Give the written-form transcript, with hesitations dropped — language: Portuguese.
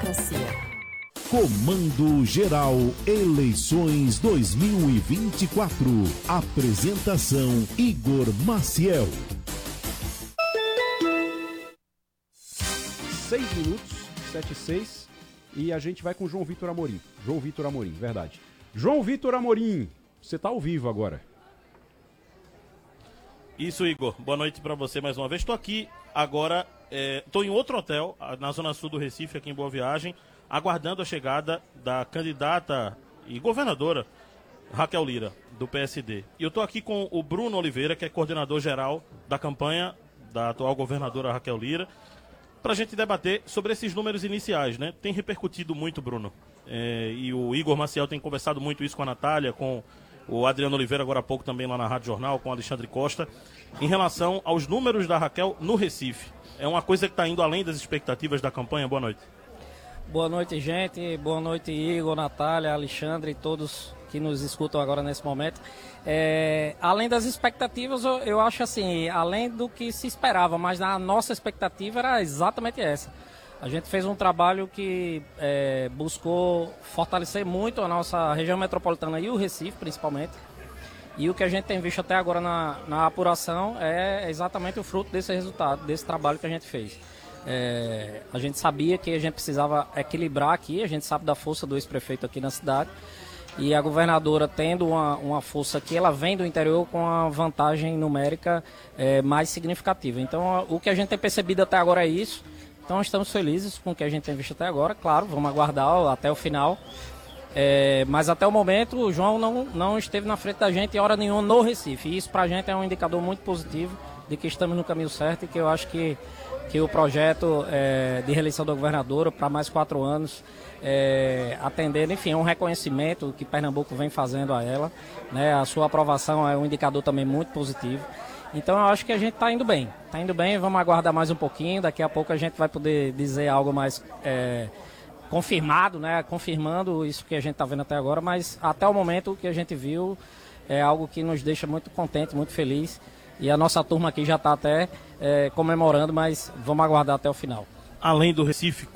democracia. Comando Geral Eleições 2024. Apresentação Igor Maciel. 6 minutos, 7:06, e a gente vai com João Vitor Amorim. João Vitor Amorim, verdade. João Vitor Amorim, você tá ao vivo agora. Isso, Igor. Boa noite para você mais uma vez. Estou aqui agora, estou em outro hotel, na zona sul do Recife, aqui em Boa Viagem, aguardando a chegada da candidata e governadora Raquel Lira, do PSD. E eu estou aqui com o Bruno Oliveira, que é coordenador geral da campanha da atual governadora Raquel Lira, para a gente debater sobre esses números iniciais, né? Tem repercutido muito, Bruno, e o Igor Maciel tem conversado muito isso com a Natália, com o Adriano Oliveira agora há pouco também lá na Rádio Jornal, com o Alexandre Costa, em relação aos números da Raquel no Recife. É uma coisa que está indo além das expectativas da campanha. Boa noite. Boa noite, gente. Boa noite, Igor, Natália, Alexandre e todos que nos escutam agora nesse momento. Além das expectativas, eu acho assim, além do que se esperava, mas a nossa expectativa era exatamente essa. A gente fez um trabalho que buscou fortalecer muito a nossa região metropolitana e o Recife, principalmente. E o que a gente tem visto até agora na apuração é exatamente o fruto desse resultado, desse trabalho que a gente fez. A gente sabia que a gente precisava equilibrar aqui, a gente sabe da força do ex-prefeito aqui na cidade, e a governadora tendo uma força aqui, ela vem do interior com uma vantagem numérica mais significativa. Então o que a gente tem percebido até agora é isso, então estamos felizes com o que a gente tem visto até agora, claro, vamos aguardar até o final, mas até o momento o João não esteve na frente da gente em hora nenhuma no Recife, e isso pra gente é um indicador muito positivo de que estamos no caminho certo e que eu acho que o projeto de reeleição da governadora para mais 4 anos, atendendo, enfim, um reconhecimento que Pernambuco vem fazendo a ela, né? A sua aprovação é um indicador também muito positivo. Então eu acho que a gente está indo bem, vamos aguardar mais um pouquinho, daqui a pouco a gente vai poder dizer algo mais confirmado, né? Confirmando isso que a gente está vendo até agora, mas até o momento o que a gente viu é algo que nos deixa muito contente, muito feliz. E a nossa turma aqui já está até comemorando, mas vamos aguardar até o final. Além do Recife,